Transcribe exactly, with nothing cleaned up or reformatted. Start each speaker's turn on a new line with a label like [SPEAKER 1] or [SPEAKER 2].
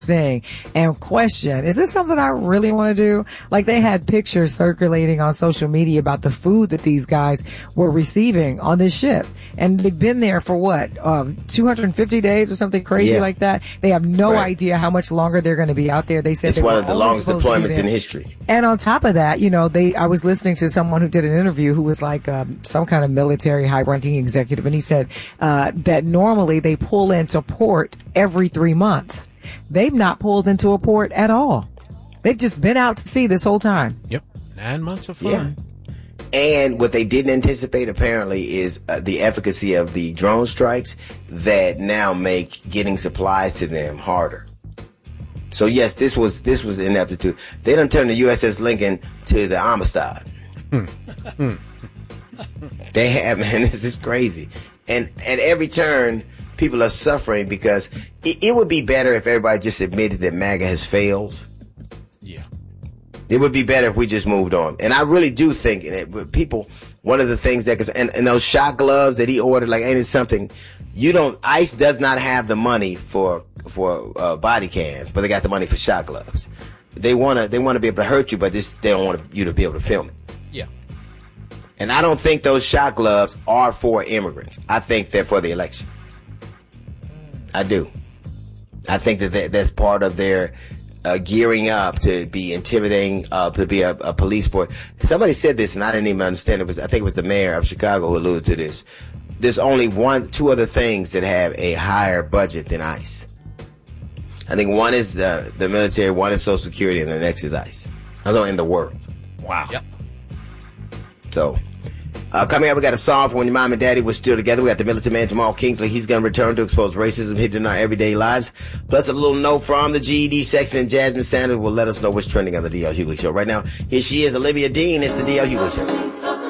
[SPEAKER 1] sing and question, is this something I really want to do? Like, they had pictures circulating on social media about the food that these guys were receiving on this ship. And they've been there for what, um, two hundred fifty days or something crazy
[SPEAKER 2] yeah.
[SPEAKER 1] like that. They have no
[SPEAKER 2] right.
[SPEAKER 1] idea how much longer they're going to be out there. They said
[SPEAKER 2] it's
[SPEAKER 1] they
[SPEAKER 2] one
[SPEAKER 1] were
[SPEAKER 2] of the longest deployments in history.
[SPEAKER 1] And on top of that, you know, they, I was listening to someone who did an interview who was like, um, some kind of military high ranking executive. And he said, uh, that normally they pull into port every three months. They've not pulled into a port at all. They've just been out to sea this whole time.
[SPEAKER 3] Yep. Nine months of fun.
[SPEAKER 2] Yeah. And what they didn't anticipate apparently is uh, the efficacy of the drone strikes that now make getting supplies to them harder. So yes, this was, this was ineptitude. They done turned the U S S Lincoln to the Amistad.
[SPEAKER 3] Hmm. Hmm.
[SPEAKER 2] They have, man, this is crazy. And at every turn, people are suffering because it, it would be better if everybody just admitted that MAGA has failed.
[SPEAKER 3] Yeah.
[SPEAKER 2] It would be better if we just moved on. And I really do think that people, one of the things that, cause, and, and those shot gloves that he ordered, like, ain't it something, you don't, ICE does not have the money for, for, uh, body cams, but they got the money for shot gloves. They wanna, they wanna be able to hurt you, but just, they don't want you to be able to film it.
[SPEAKER 3] Yeah.
[SPEAKER 2] And I don't think those shot gloves are for immigrants. I think they're for the election. I do. I think that, that that's part of their uh, gearing up to be intimidating, uh, to be a, a police force. Somebody said this, and I didn't even understand it. Was I think it was the mayor of Chicago who alluded to this. There's only one, two other things that have a higher budget than ICE. I think one is the the military, one is Social Security, and the next is ICE. I don't know, in the world.
[SPEAKER 3] Wow. Yep.
[SPEAKER 2] So. Uh, coming up, we got a song for when your mom and daddy were still together. We got the militant man Jamal Kingsley. He's going to return to expose racism hidden in our everyday lives. Plus a little note from the G E D section, and Jasmine Sanders will let us know what's trending on the D L Hughley Show. Right now, here she is, Olivia Dean. It's the D L Hughley Show.